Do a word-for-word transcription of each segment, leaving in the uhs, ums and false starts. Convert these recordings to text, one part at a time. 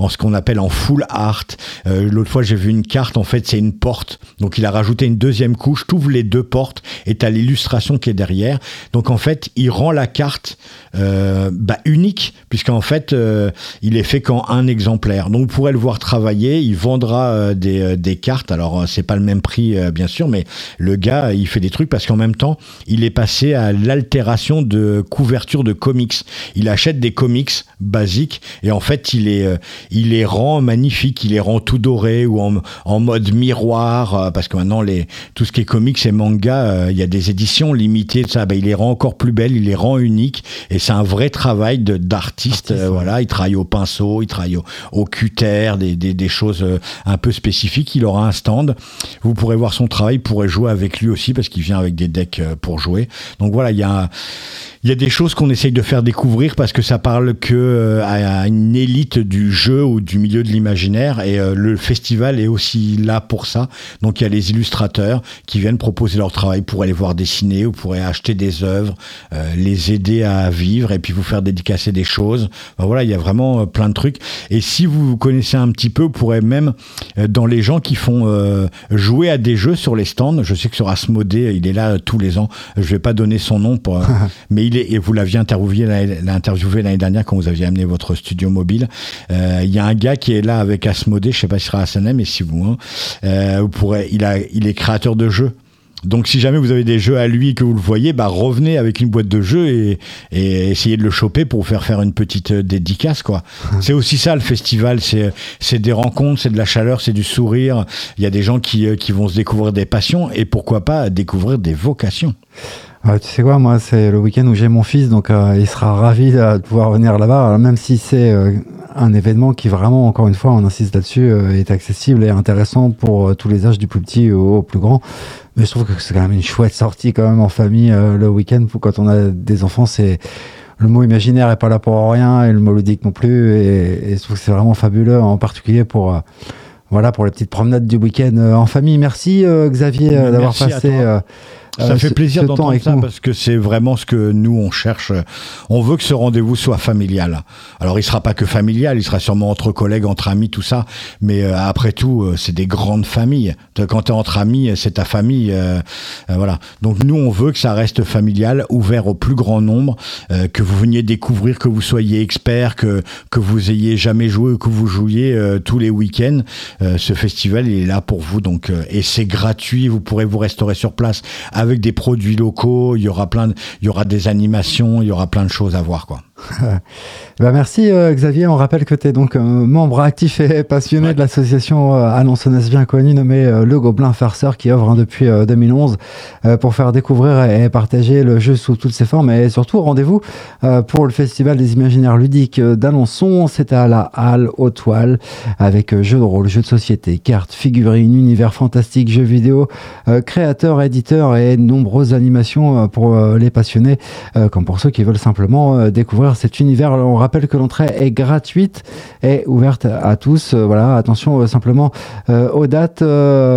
en ce qu'on appelle en full art. Euh, l'autre fois, j'ai vu une carte, en fait, c'est une porte. Donc, il a rajouté une deuxième couche, t'ouvres les deux portes et t'as l'illustration qui est derrière. Donc, en fait, il rend la carte euh, bah, unique, puisqu'en fait, euh, il est fait qu'en un exemplaire. Donc, vous pourrez le voir travailler. Il vendra euh, des, euh, des cartes. Alors, euh, c'est pas le même prix, euh, bien sûr, mais le gars, il fait des trucs parce qu'en même temps, il est passé à l'altération de couverture de comics. Il achète des comics basiques et en fait, il les, euh, il les rend magnifiques. Il les rend tout dorés ou en, en mode miroir, euh, parce que maintenant, les, tout ce qui est comics et manga, euh, il y a des éditions limitées, ça, bah, il les rend encore plus belles, il les rend uniques et c'est un vrai travail de, d'artiste. Euh, voilà, il travaille au pinceau, il travaille au, au cutter, des, des, des choses euh, un peu spécifiques. Il aura un stand. Vous pourrez voir son travail, vous pourrez jouer avec lui aussi parce qu'il vient avec des decks euh, pour jouer. Donc voilà, il y a Il y a des choses qu'on essaye de faire découvrir parce que ça parle que euh, à une élite du jeu ou du milieu de l'imaginaire et euh, le festival est aussi là pour ça. Donc il y a les illustrateurs qui viennent proposer leur travail pour aller voir dessiner, vous pourrez acheter des œuvres, euh, les aider à vivre et puis vous faire dédicacer des choses. Ben voilà, il y a vraiment euh, plein de trucs. Et si vous vous connaissez un petit peu, vous pourrez même euh, dans les gens qui font euh, jouer à des jeux sur les stands. Je sais que sur Asmodée, il est là euh, tous les ans. Je vais pas donner son nom pour, euh, mais il et vous l'aviez interviewé l'année, interviewé l'année dernière quand vous aviez amené votre studio mobile. Euh, il y a un gars qui est là avec Asmodée, je sais pas si ce sera à Sanem, mais si vous, hein, euh, vous pourrez, il a, il est créateur de jeux. Donc si jamais vous avez des jeux à lui et que vous le voyez, bah revenez avec une boîte de jeux et, et essayez de le choper pour vous faire faire une petite dédicace, quoi. C'est aussi ça le festival, c'est, c'est des rencontres, c'est de la chaleur, c'est du sourire. Il y a des gens qui, qui vont se découvrir des passions et pourquoi pas découvrir des vocations. Euh, tu sais quoi, moi c'est le week-end où j'ai mon fils, donc euh, il sera ravi de pouvoir venir là-bas, alors, même si c'est euh, un événement qui vraiment, encore une fois, on insiste là-dessus, euh, est accessible et intéressant pour euh, tous les âges, du plus petit au, au plus grand. Mais je trouve que c'est quand même une chouette sortie quand même en famille euh, le week-end, quand on a des enfants, c'est... Le mot imaginaire est pas là pour rien et le mot ludique non plus, et, et je trouve que c'est vraiment fabuleux, en particulier pour... Euh, voilà, pour les petites promenades du week-end euh, en famille. Merci euh, Xavier euh, d'avoir Merci passé... Euh, Ça euh, fait ce, plaisir ce d'entendre ça nous. parce que c'est vraiment ce que nous on cherche. On veut que ce rendez-vous soit familial. Alors il sera pas que familial, il sera sûrement entre collègues, entre amis, tout ça. Mais euh, après tout, euh, c'est des grandes familles. Quand t'es entre amis, c'est ta famille. Euh, euh, voilà. Donc nous on veut que ça reste familial, ouvert au plus grand nombre, euh, que vous veniez découvrir, que vous soyez expert, que que vous ayez jamais joué ou que vous jouiez euh, tous les week-ends. Euh, ce festival il est là pour vous. Donc euh, et c'est gratuit. Vous pourrez vous restaurer sur place avec des produits locaux, il y aura plein de, il y aura des animations, il y aura plein de choses à voir, quoi. Bah merci euh, Xavier, on rappelle que tu es donc euh, membre actif et passionné ouais. de l'association euh, annonçonnaise bien connue nommée euh, Le Gobelin Farceur qui œuvre hein, depuis euh, deux mille onze euh, pour faire découvrir et partager le jeu sous toutes ses formes et surtout rendez-vous euh, pour le Festival des Imaginaires Ludiques d'Alençon. C'était à la Halle aux Toiles avec euh, jeux de rôle, jeux de société, cartes, figurines, univers fantastique, jeux vidéo, euh, créateurs, éditeurs et nombreuses animations euh, pour euh, les passionnés euh, comme pour ceux qui veulent simplement euh, découvrir cet univers. On rappelle que l'entrée est gratuite et ouverte à tous. Euh, voilà, attention euh, simplement euh, aux dates. Euh,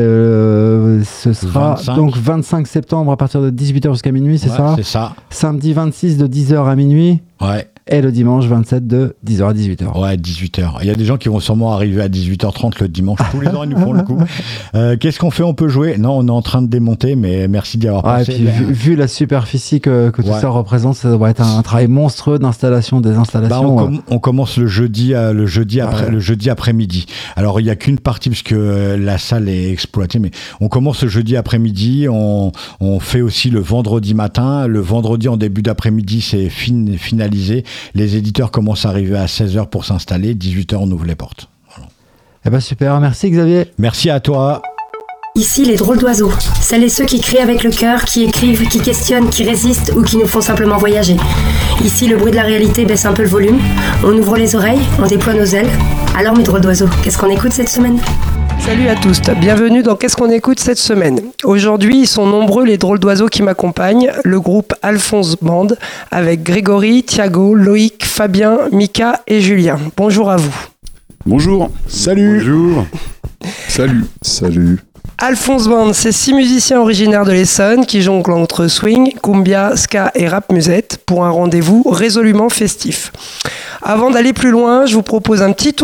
euh, ce sera vingt-cinq donc vingt-cinq septembre à partir de dix-huit heures jusqu'à minuit, c'est ouais, ça ? C'est ça. Samedi vingt-six de dix heures à minuit. Ouais. Et le dimanche vingt-sept de dix heures à dix-huit heures. Ouais, dix-huit heures. Il y a des gens qui vont sûrement arriver à dix-huit heures trente le dimanche. Tous les ans, ils nous font le coup. Euh, qu'est-ce qu'on fait ? On peut jouer ? Non, on est en train de démonter, mais merci d'y avoir ouais, passé. Et puis, vu, vu la superficie que, que tout ouais. ça représente, ça doit être un, un travail monstrueux d'installation, des installations. Bah, on, com- on commence le jeudi, à, le, jeudi après, ouais. le jeudi après-midi. Alors, il n'y a qu'une partie, puisque la salle est exploitée, mais on commence le jeudi après-midi. On, on fait aussi le vendredi matin. Le vendredi, en début d'après-midi, c'est fin, finalisé. Les éditeurs commence à arriver à seize heures pour s'installer, dix-huit heures on ouvre les portes. Voilà. Eh ben super, merci Xavier. Merci à toi. Ici les drôles d'oiseaux, celles et ceux qui créent avec le cœur, qui écrivent, qui questionnent, qui résistent ou qui nous font simplement voyager. Ici le bruit de la réalité baisse un peu le volume, on ouvre les oreilles, on déploie nos ailes. Alors mes drôles d'oiseaux, qu'est-ce qu'on écoute cette semaine ? Salut à tous, bienvenue dans Qu'est-ce qu'on écoute cette semaine. Aujourd'hui, ils sont nombreux les drôles d'oiseaux qui m'accompagnent, le groupe Alphonse Band, avec Grégory, Thiago, Loïc, Fabien, Mika et Julien. Bonjour à vous. Bonjour. Salut. Bonjour. Salut. Salut. Alphonse Band, c'est six musiciens originaires de l'Essonne qui jonglent entre swing, cumbia, ska et rap musette pour un rendez-vous résolument festif. Avant d'aller plus loin, je vous propose un petit tour